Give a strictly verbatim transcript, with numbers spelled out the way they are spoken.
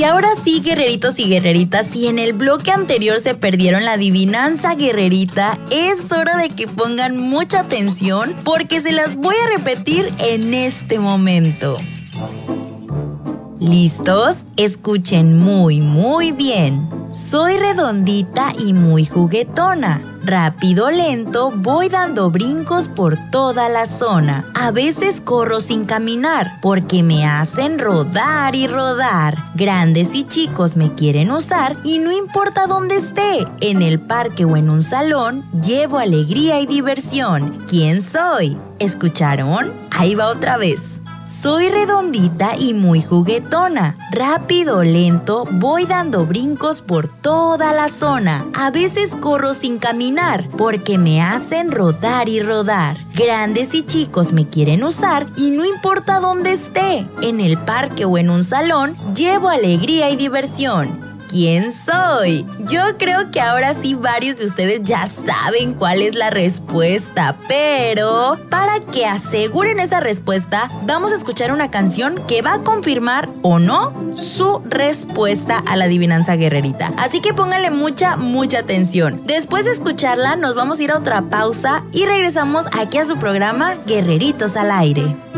Y ahora sí, guerreritos y guerreritas, si en el bloque anterior se perdieron la adivinanza guerrerita, es hora de que pongan mucha atención porque se las voy a repetir en este momento. ¿Listos? Escuchen muy, muy bien. Soy redondita y muy juguetona. Rápido, lento, voy dando brincos por toda la zona. A veces corro sin caminar, porque me hacen rodar y rodar. Grandes y chicos me quieren usar y no importa dónde esté, en el parque o en un salón, llevo alegría y diversión. ¿Quién soy? ¿Escucharon? Ahí va otra vez. Soy redondita y muy juguetona. Rápido, lento, voy dando brincos por toda la zona. A veces corro sin caminar, porque me hacen rodar y rodar. Grandes y chicos me quieren usar y no importa dónde esté, en el parque o en un salón, llevo alegría y diversión. ¿Quién soy? Yo creo que ahora sí varios de ustedes ya saben cuál es la respuesta, pero para que aseguren esa respuesta, vamos a escuchar una canción que va a confirmar o no su respuesta a la adivinanza guerrerita. Así que pónganle mucha, mucha atención. Después de escucharla, nos vamos a ir a otra pausa y regresamos aquí a su programa Guerreritos al Aire.